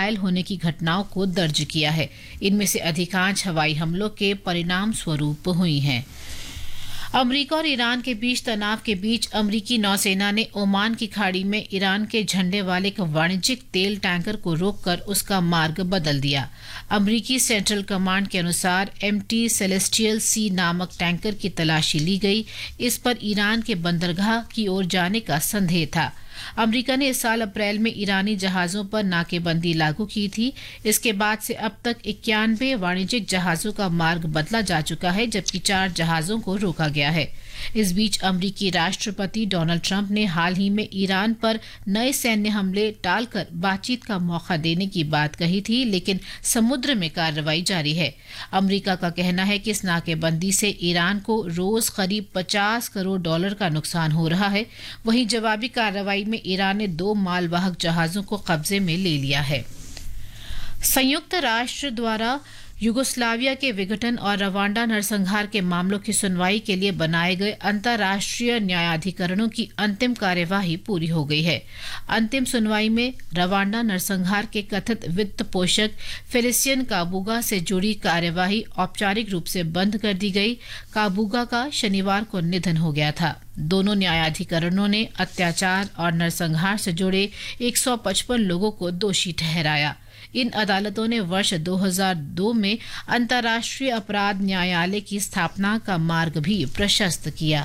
घायल होने की घटनाओं को दर्ज किया है। इनमें से अधिकांश हवाई हमलों के परिणाम स्वरूप हुई हैं। अमेरिका और ईरान के बीच तनाव के बीच अमेरिकी नौसेना ने ओमान की खाड़ी में ईरान के झंडे वाले एक वाणिज्यिक तेल टैंकर को रोककर उसका मार्ग बदल दिया। अमेरिकी सेंट्रल कमांड के अनुसार MT सेलेस्टियल सी नामक टैंकर की तलाशी ली गई। इस पर ईरान के बंदरगाह की ओर जाने का संदेह था। अमेरिका ने इस साल अप्रैल में ईरानी जहाजों पर नाकेबंदी लागू की थी। इसके बाद से अब तक 91 वाणिज्यिक जहाजों का मार्ग बदला जा चुका है, जबकि 4 जहाजों को रोका गया है। इस बीच अमेरिकी राष्ट्रपति डोनाल्ड ट्रंप ने हाल ही में ईरान पर नए सैन्य हमले टालकर बातचीत का मौका देने की बात कही थी, लेकिन समुद्र में कार्रवाई जारी है। अमेरिका का कहना है कि इस नाकेबंदी से ईरान को रोज करीब $50 करोड़ का नुकसान हो रहा है। वहीं जवाबी कार्रवाई में ईरान ने 2 मालवाहक जहाजों को कब्जे में ले लिया है। संयुक्त राष्ट्र द्वारा युगोस्लाविया के विघटन और रवांडा नरसंहार के मामलों की सुनवाई के लिए बनाए गए अंतर्राष्ट्रीय न्यायाधिकरणों की अंतिम कार्यवाही पूरी हो गई है। अंतिम सुनवाई में रवांडा नरसंहार के कथित वित्त पोषक फेलिसियन काबूगा से जुड़ी कार्यवाही औपचारिक रूप से बंद कर दी गई। काबूगा का शनिवार को निधन हो गया था। दोनों न्यायाधिकरणों ने अत्याचार और नरसंहार से जुड़े 155 लोगों को दोषी ठहराया। इन अदालतों ने वर्ष 2002 में अंतर्राष्ट्रीय अपराध न्यायालय की स्थापना का मार्ग भी प्रशस्त किया।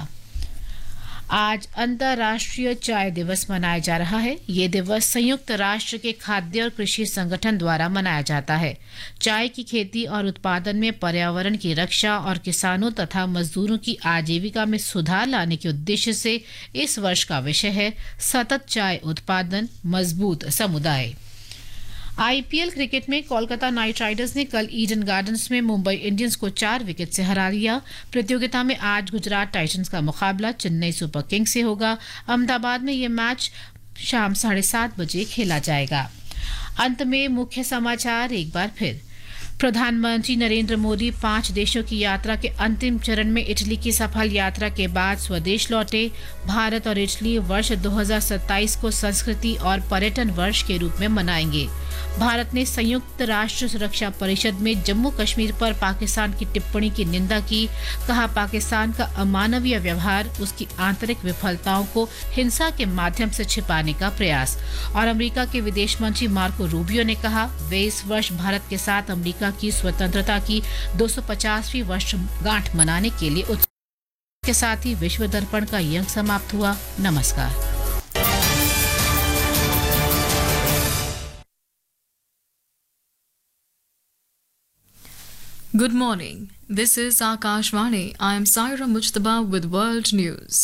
आज अंतर्राष्ट्रीय चाय दिवस मनाया जा रहा है। ये दिवस संयुक्त राष्ट्र के खाद्य और कृषि संगठन द्वारा मनाया जाता है। चाय की खेती और उत्पादन में पर्यावरण की रक्षा और किसानों तथा मजदूरों की आजीविका में सुधार लाने के उद्देश्य से इस वर्ष का विषय है सतत चाय उत्पादन मजबूत समुदाय। IPL क्रिकेट में कोलकाता नाइट राइडर्स ने कल ईडन गार्डन्स में मुंबई इंडियंस को 4 विकेट से हरा लिया। प्रतियोगिता में आज गुजरात टाइटंस का मुकाबला चेन्नई सुपर किंग्स से होगा। अहमदाबाद में यह मैच शाम 7:30 बजे खेला जाएगा। अंत में मुख्य समाचार एक बार फिर। प्रधानमंत्री नरेंद्र मोदी 5 देशों की यात्रा के अंतिम चरण में इटली की सफल यात्रा के बाद स्वदेश लौटे। भारत और इटली वर्ष 2027 को संस्कृति और पर्यटन वर्ष के रूप में मनाएंगे। भारत ने संयुक्त राष्ट्र सुरक्षा परिषद में जम्मू कश्मीर पर पाकिस्तान की टिप्पणी की निंदा की। कहा, पाकिस्तान का अमानवीय व्यवहार उसकी आंतरिक विफलताओं को हिंसा के माध्यम से छिपाने का प्रयास। और अमेरिका के विदेश मंत्री मार्को रूबियो ने कहा, वे इस वर्ष भारत के साथ अमेरिका की स्वतंत्रता की 250वीं वर्षगांठ मनाने के लिए उत्सुक। के साथ ही विश्व दर्पण का ये अंक समाप्त हुआ। नमस्कार। Good morning. This is Akashvani. I am Saira Mujtaba with World News.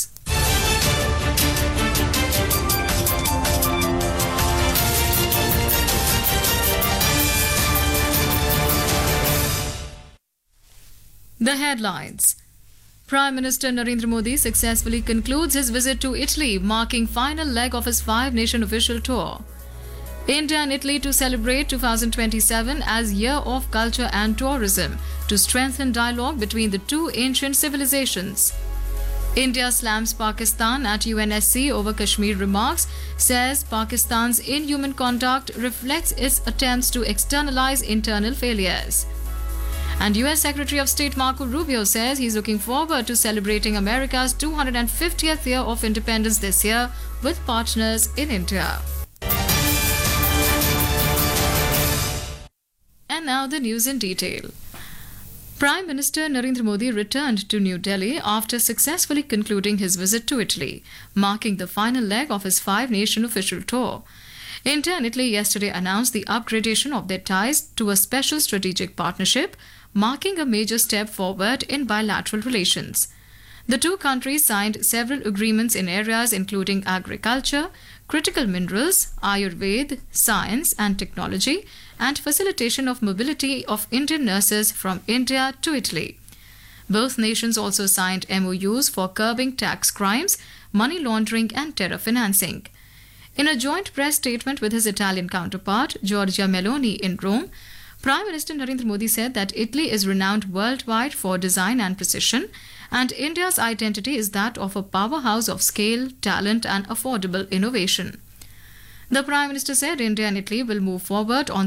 The headlines. Prime Minister Narendra Modi successfully concludes his visit to Italy, marking final leg of his 5-nation official tour. India and Italy to celebrate 2027 as Year of Culture and Tourism to strengthen dialogue between the two ancient civilizations. India slams Pakistan at UNSC over Kashmir remarks, says Pakistan's inhuman conduct reflects its attempts to externalize internal failures. And US Secretary of State Marco Rubio says he's looking forward to celebrating America's 250th year of independence this year with partners in India. And now the news in detail. Prime Minister Narendra Modi returned to New Delhi after successfully concluding his visit to Italy, marking the final leg of his 5-nation official tour. India and Italy yesterday announced the upgradation of their ties to a special strategic partnership, marking a major step forward in bilateral relations. The two countries signed several agreements in areas including agriculture, critical minerals, Ayurveda, science and technology, and facilitation of mobility of Indian nurses from India to Italy. Both nations also signed MOUs for curbing tax crimes, money laundering and terror financing. In a joint press statement with his Italian counterpart, Giorgia Meloni, in Rome, Prime Minister Narendra Modi said that Italy is renowned worldwide for design and precision, and India's identity is that of a powerhouse of scale, talent and affordable innovation. The Prime Minister said India and Italy will move forward on